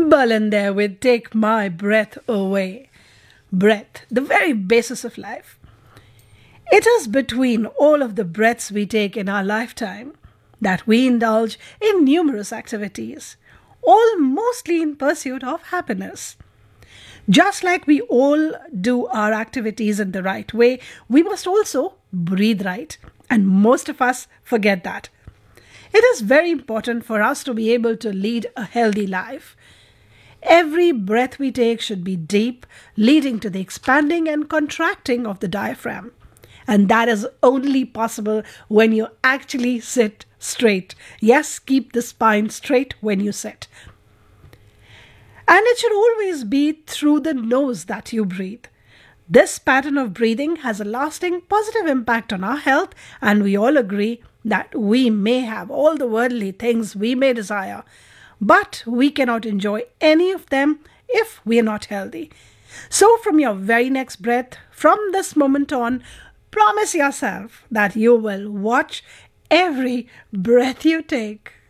Berlin there with Take My Breath Away. Breath, the very basis of life. It is between all of the breaths we take in our lifetime that we indulge in numerous activities, all mostly in pursuit of happiness. Just like we all do our activities in the right way, we must also breathe right, and most of us forget that. It is very important for us to be able to lead a healthy life. Every breath we take should be deep, leading to the expanding and contracting of the diaphragm. And that is only possible when you actually sit straight. Yes, keep the spine straight when you sit. And it should always be through the nose that you breathe. This pattern of breathing has a lasting positive impact on our health, and we all agree that we may have all the worldly things we may desire, but we cannot enjoy any of them if we are not healthy. So from your very next breath, from this moment on, promise yourself that you will watch every breath you take.